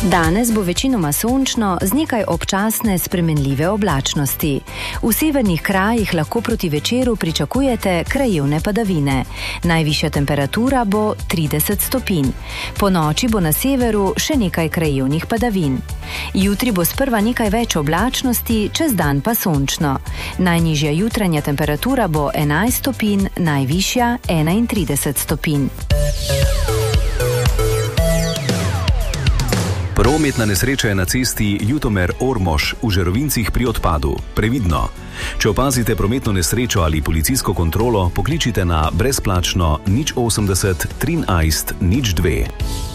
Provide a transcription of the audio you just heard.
Danes bo večinoma sončno z nekaj občasne spremenljive oblačnosti. V severnih krajih lahko proti večeru pričakujete krajevne padavine. Najvišja temperatura bo 30 stopinj. Po noči bo na severu še nekaj krajevnih padavin. Jutri bo sprva nekaj več oblačnosti, čez dan pa sončno. Najnižja jutranja temperatura bo 11 stopinj, najvišja 31 stopinj. Prometna nesreča je na cesti Ljutomer-Ormož v Žerovincih pri odpadu. Previdno. Če opazite prometno nesrečo ali policijsko kontrolo, pokličite na brezplačno 080 13 02.